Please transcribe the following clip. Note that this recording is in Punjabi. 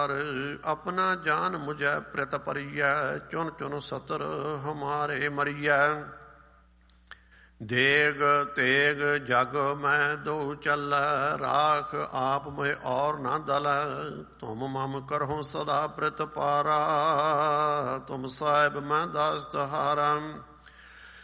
ਆਪਣਾ ਜਾਨ ਮੁਝੈ ਪ੍ਰਿਤ ਪਰੀਐ, ਚੁਨ ਚੁਨ ਸਤਰ ਹਮਾਰੇ ਮਰੀਐ। ਦੇਗ ਤੇਗ ਜਗ ਮੈਂ ਦੋ ਚੱਲੈ, ਰਾਖ ਆਪ ਮੈਂ ਔਰ ਨਾ ਦਲੈ। ਤੁਮ ਮਮ ਕਰਹੁ ਸਦਾ ਪ੍ਰਿਤ ਪਾਰਾ, ਤੁਮ ਸਾਹਿਬ ਮੈਂ ਦਾਸ ਤੁਹਾਰਾ।